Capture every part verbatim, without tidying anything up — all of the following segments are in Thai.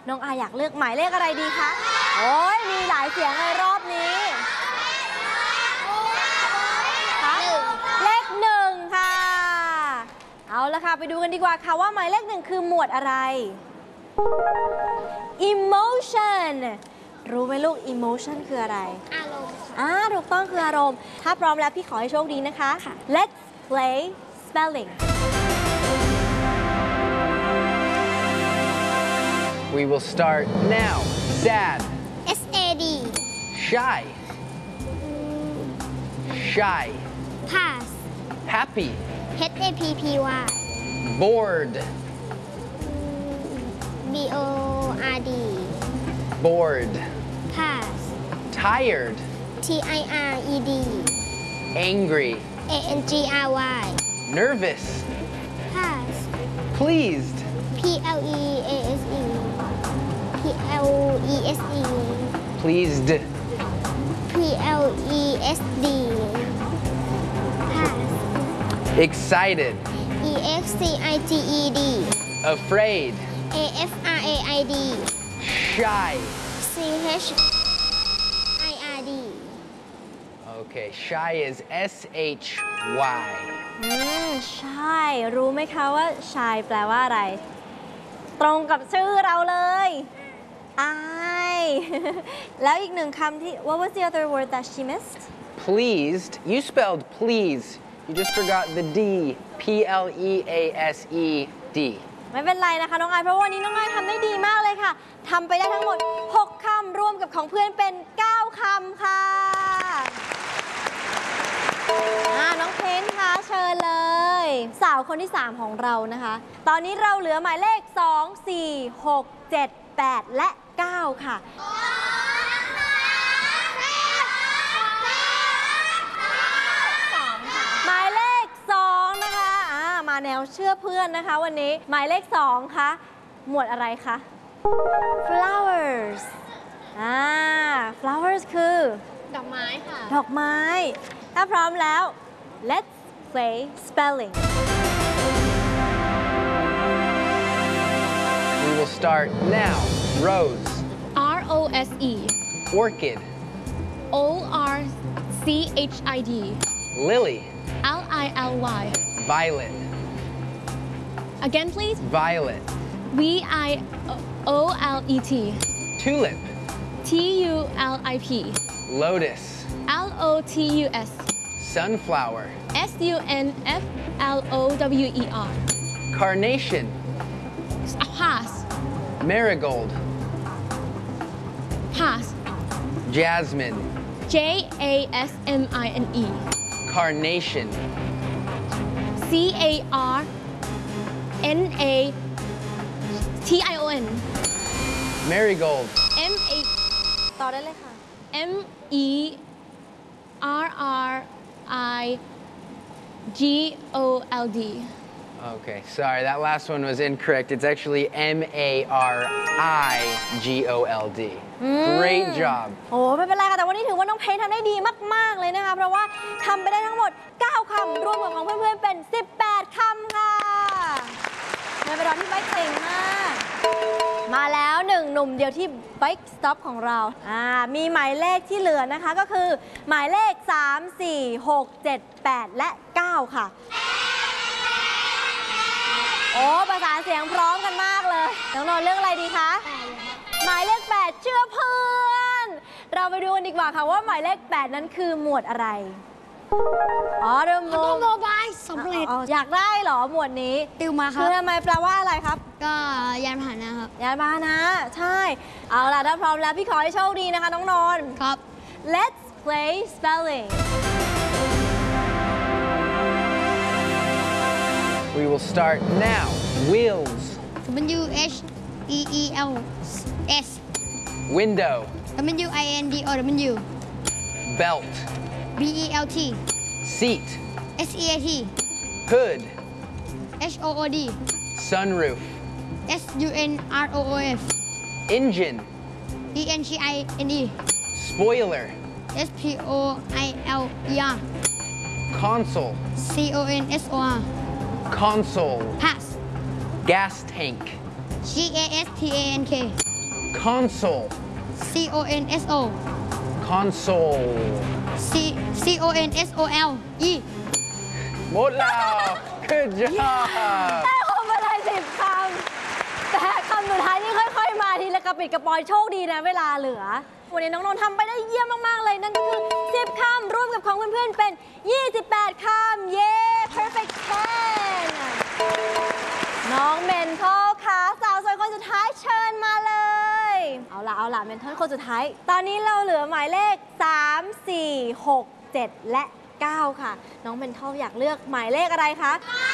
น้องอายอยากเลือกหมายเลขอะไรดีคะโอ้ยมีหลายเสียงในรอบนี้เลขหนึ่งค่ะเอาละค่ะไปดูกันดีกว่าค่ะว่าหมายเลขหนึ่งคือหมวดอะไร emotion รู้ไหมลูก emotion คืออะไรอารมณ์อ่าถูกต้องคืออารมณ์ถ้าพร้อมแล้วพี่ขอให้โชคดีนะคะ let's play spelling We will start now. Sad. S A D Shy. Shy. pass Happy. H A P P Y Bored. B O R D Bored. pass Tired. T I R E D Angry. A N G R Y Nervous. pass Pleased. P L E A S E P L E S E Pleased. P L E S D pass Excited. E X C I T E D Afraid. A F R A I D Shy. C H I R D Okay, shy is S H Y. อืมใช่รู้ไหมคะว่า shy แปลว่าอะไร ตรงกับชื่อเราเลยอาย แล้วอีกหนึ่งคำที่ what was the other word that she missed Pleased. You spelled please. You just forgot the D. P L E A S E D. ไม่เป็นไรนะคะน้องอายเพราะวันนี้น้องอายทำได้ดีมากเลยค่ะทำไปได้ทั้งหมดหกคำรวมกับของเพื่อนเป็นเก้าคำค่ะอ่าน้องเพนคะเชิญเลยสาวคนที่สามของเรานะคะตอนนี้เราเหลือหมายเลขสอง สี่ หก เจ็ด แปดและเก้าค่ะหมายเลขสองนะคะอ่ามาแนวเชื่อเพื่อนนะคะวันนี้หมายเลขสองคะหมวดอะไรคะ flowers อ่า flowers คือดอกไม้ค่ะดอกไม้ถ้าพร้อมแล้ว let's play spelling We will start now. Rose. R O S E Orchid. O R C H I D Lily. L I L Y Violet. Again please Violet. V I O L E T Tulip. T U L I P Lotus. L O T U S Sunflower. S U N F L O W E R Carnation. Pass Marigold. Pass Jasmine. J A S M I N E Carnation. C A R N A T I O N Marigold. M A ต่อได้เลยค่ะ M E R R I G O L D Okay, sorry, that last one was incorrect. It's actually M A R I G O L D. Great job. โอ้ไม่เป็นไรค่ะแต่วันนี้ถือว่าน้องเพนทำได้ดีมากๆเลยนะคะเพราะว่าทำไปได้ทั้งหมดเก้าคำรวมกับของเพื่อนๆเป็นสิบแปดคำค่ะไม่เป็นไรที่ไบค์เก่งมากมาแล้วหนึ่งหนุ่มเดียวที่ไบค์สต็อปของเราอ่ามีหมายเลขที่เหลือนะคะก็คือหมายเลขสาม สี่ หก เจ็ด แปดและเก้าค่ะโอ้ประสานเสียงพร้อมกันมากเลยน้องนนท์เรื่องอะไรดีคะหมายเลขแปดเชื่อเพื่อนเราไปดูกันดีกว่าค่ะว่าหมายเลขแปดนั้นคือหมวดอะไรอ๋อเริ่มโมโมบายสำเร็จอยากได้เหรอหมวดนี้ติวมาครัคืบอทำไมแปลว่าอะไรครับก็ยานพาหนะครับยานพาหนะใช่เอาล่ะถ้าพร้อมแล้วพี่ขอให้โชคดีนะคะน้องนนท์ครับ Let's play spelling We will start now. Wheels. W H E E L S Window. W I N D O W Belt. B E L T Seat. S E A T Hood. H O O D Sunroof. S U N R O O F Engine. E N G I N E Spoiler. S P O I L E R Console. C O N S O R Console. Pass Gas tank. G A S T A N K console C O N S O console C C O N S O L E หมดแล้ว good job ได้ครบไปเลยสิบคำแต่คำสุดท้ายนี่ค่อยๆ มาทีละกระปิดกระปอยโชคดีนะเวลาเหลือ วันนี้น้องนนท์ทำไปได้เยี่ยมมาก ๆ เลย นั่นก็คือ สิบ คำร่วมกับของเพื่อน ๆ เป็น ยี่สิบแปด คำ เย้ perfect ten น้องเมนทอลค่ะสาวสวยคนสุดท้ายเชิญมาเลย เอาล่ะ เอาล่ะเมนทอลคนสุดท้าย ตอนนี้เราเหลือหมายเลข สาม สี่ หก เจ็ด และ เก้า ค่ะ น้องเมนทอลอยากเลือกหมายเลขอะไรคะ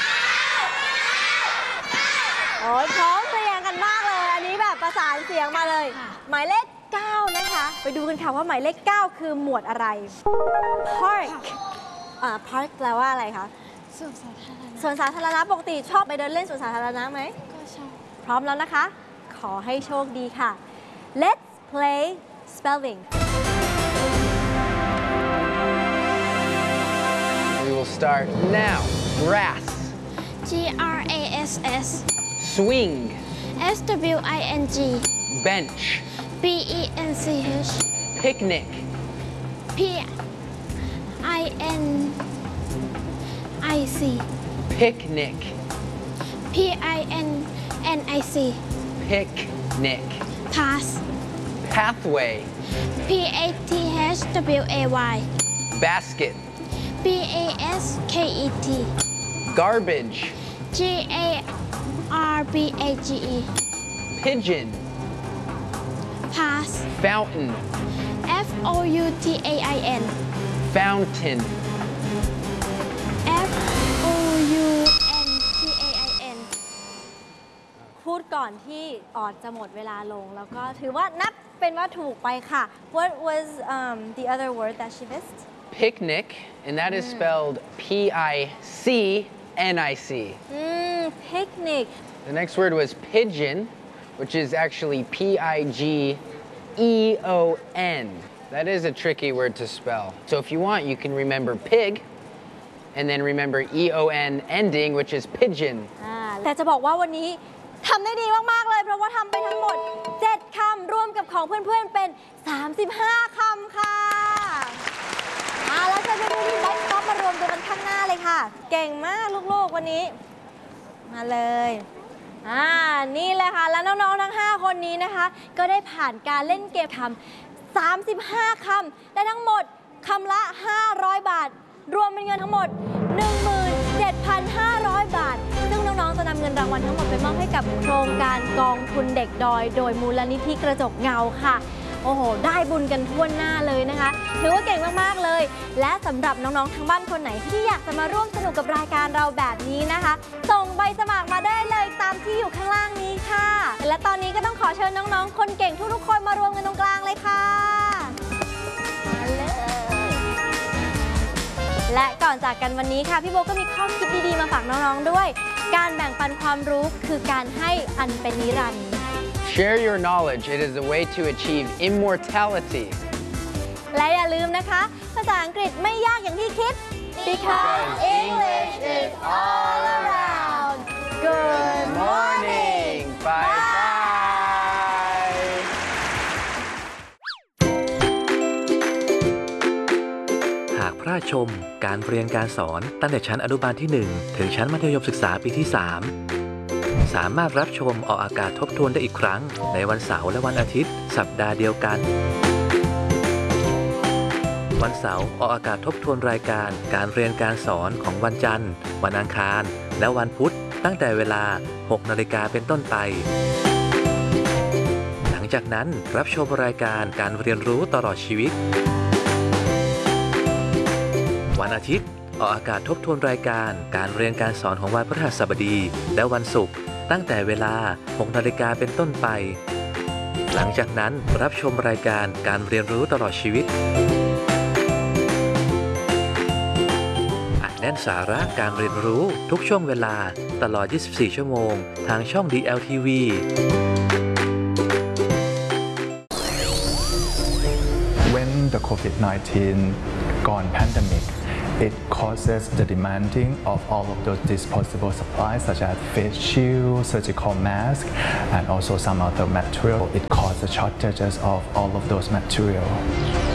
โอ้ยพร้อมเพรียงกันมากเลย อันนี้แบบประสานเสียงมาเลย หมายเลข เก้า นะคะ ไปดูกันค่ะว่าหมายเลข เก้า คือหมวดอะไร park อ่า park แปลว่าอะไรคะส่วนสาธารณะสวนสาธารณะปกติชอบไปเดินเล่นสวนสาธารณะไหมก็ชอบพร้อมแล้วนะคะ ขอให้โชคดีค่ะ Let's play spelling We will start now grass G R A S S swing S W I N G bench B E N C H picnic P I N I C picnic P I N N I C picnic Pass pathway P A T H W A Y basket B A S K E T garbage G A R B A G E pigeon Pass fountain F O U T A I N fountain F O U N T A I N พูดก่อนที่ออดจะหมดเวลาลง แล้วก็ถือว่านับเป็นว่าถูกไปค่ะ What was um, the other word that she missed? picnic and that is spelled P I C N I C Mm, picnic the next word was pigeon which is actually P I G E O N that is a tricky word to spell so if you want you can remember pig and then remember E O N ending which is pigeon อ่าแต่จะบอกว่าวันนี้ทำได้ดีมาก ๆ เลย เพราะว่าทำไปทั้งหมด เจ็ด คำ รวมกับของเพื่อน ๆ เป็น สามสิบห้า คำค่ะอ่าแล้วจะไปดูที่แบ็คท็อปมารวมตัวกันข้างหน้าเลยค่ะ เก่งมากลูก ๆ วันนี้ มาเลยอ่านี่เลยค่ะ แล้วน้อง ๆ ทั้ง ห้า คนนี้นะคะ ก็ได้ผ่านการเล่นเกมคำ สามสิบห้า คำ ได้ทั้งหมดคำละ ห้าร้อย บาท รวมเป็นเงินทั้งหมด หนึ่งหมื่นเจ็ดพันห้าร้อย บาท ซึ่งน้อง ๆ จะนำเงินรางวัลทั้งหมดไปมอบให้กับโครงการกองทุนเด็กดอย โดยมูลนิธิกระจกเงาค่ะ โอ้โห ได้บุญกันทั่วหน้าเลยนะคะ ถือว่าเก่งมาก ๆ เลย และสำหรับน้อง ๆ ทั้งบ้านคนไหนที่อยากจะมาร่วมสนุกกับรายการเราแบบนี้นะคะ ส่งใบสมัครมาได้เลยตามที่อยู่ข้างล่างนี้ค่ะ และตอนนี้ก็ต้องขอเชิญน้อง ๆ คนเก่งทุก ๆ คนมารวมกันตรงกลางเลยค่ะมาเลย และก่อนจากกันวันนี้ค่ะ พี่โบก็มีข้อคิดดีๆมาฝากน้อง ๆ ด้วย การแบ่งปันความรู้คือการให้อันเป็นนิรันดร์ share your knowledge it is a way to achieve immortality และอย่าลืมนะคะ ภาษาอังกฤษไม่ยากอย่างที่คิด because English is all around good morning bye bye หากพลาดชมการเรียนการสอนตั้งแต่ชั้นอนุบาลที่ หนึ่ง ถึงชั้นมัธยมศึกษาปีที่ สาม สามารถรับชมออกอากาศทบทวนได้อีกครั้งในวันเสาร์และวันอาทิตย์สัปดาห์เดียวกัน วันเสาร์ออกอากาศทบทวนรายการการเรียนการสอนของวันจันทร์วันอังคารและวันพุธตั้งแต่เวลา หกนาฬิกาเป็นต้นไป หลังจากนั้นรับชมรายการการเรียนรู้ตลอดชีวิตวันอาทิตย์ออกอากาศทบทวนรายการการเรียนการสอนของวันพฤหัสบดีและวันศุกร์ตั้งแต่เวลา หกนาฬิกาเป็นต้นไป หลังจากนั้นรับชมรายการการเรียนรู้ตลอดชีวิตอัดแน่นสาระการเรียนรู้ทุกช่วงเวลาตลอด ยี่สิบสี่ ชั่วโมงทางช่อง ดี แอล ที วี When the COVID nineteen gone pandemic It causes the demanding of all of those disposable supplies such as face shield, surgical mask, and also some other material. It causes shortages of all of those material.